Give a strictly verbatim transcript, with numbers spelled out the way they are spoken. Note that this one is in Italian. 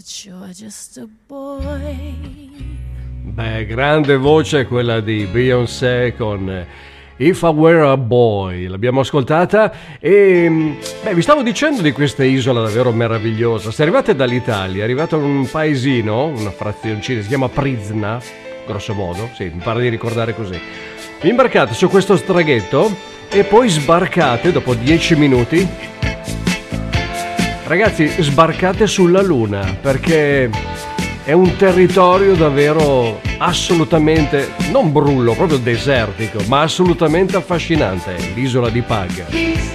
but you're just a boy. Beh, grande voce quella di Beyoncé con If I Were a Boy, l'abbiamo ascoltata e beh, vi stavo dicendo di questa isola davvero meravigliosa. Se arrivate dall'Italia, arrivate in un paesino, una frazioncina, si chiama Prizna, grosso modo, sì, mi pare di ricordare così. Vi imbarcate su questo traghetto e poi sbarcate dopo dieci minuti. Ragazzi, sbarcate sulla Luna perché è un territorio davvero assolutamente, non brullo, proprio desertico, ma assolutamente affascinante, l'isola di Pag.